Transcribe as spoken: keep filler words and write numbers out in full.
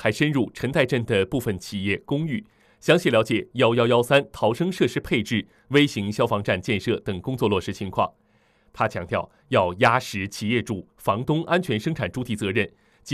还深入陈岱镇的部分企业公寓，详细了解一一一三逃生设施配置、微型消防站建设等工作落实情况。他强调，要压实企业主、房东安全生产主体责任，